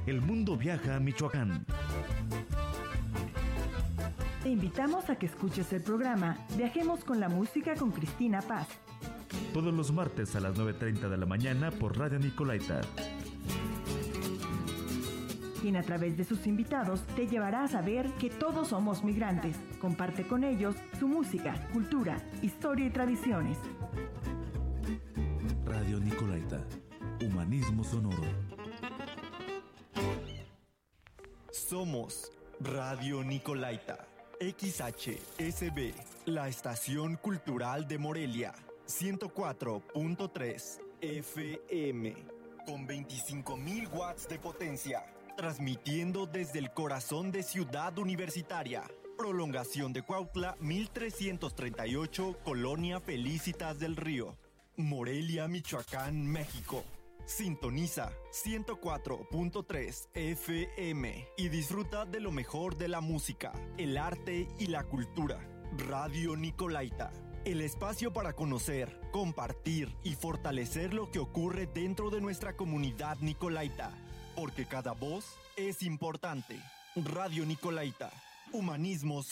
El mundo viaja a Michoacán. Te invitamos a que escuches el programa Viajemos con la Música con Cristina Paz. Todos los martes a las 9:30 de la mañana por Radio Nicolaita. Quien a través de sus invitados te llevará a saber que todos somos migrantes. Comparte con ellos su música, cultura, historia y tradiciones. Radio Nicolaita. Humanismo sonoro. Somos Radio Nicolaita. XHSB, la estación cultural de Morelia. 104.3 FM. Con 25,000 watts de potencia. Transmitiendo desde el corazón de Ciudad Universitaria. Prolongación de Cuautla, 1338, Colonia Felicitas del Río. Morelia, Michoacán, México. Sintoniza 104.3 FM y disfruta de lo mejor de la música, el arte y la cultura. Radio Nicolaita. El espacio para conocer, compartir y fortalecer lo que ocurre dentro de nuestra comunidad nicolaita. Porque cada voz es importante. Radio Nicolaita. Humanismo